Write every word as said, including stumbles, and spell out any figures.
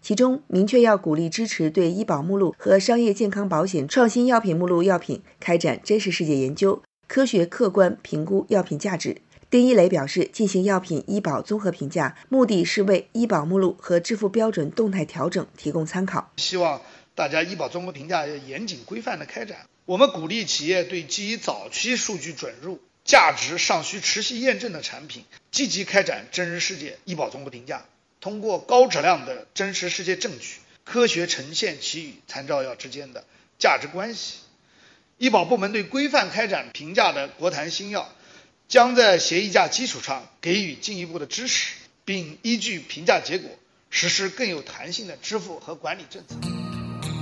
其中明确要鼓励支持对医保目录和商业健康保险创新药品目录药品开展真实世界研究，科学客观评估药品价值。丁一雷表示，进行药品医保综合评价，目的是为医保目录和支付标准动态调整提供参考。 希望大家医保综合评价要严谨规范的开展。我们鼓励企业对基于早期数据准入、价值尚需持续验证的产品，积极开展真实世界医保综合评价，通过高质量的真实世界证据，科学呈现其与参照药之间的价值关系。医保部门对规范开展评价的国谈新药，将在协议价基础上给予进一步的支持，并依据评价结果实施更有弹性的支付和管理政策。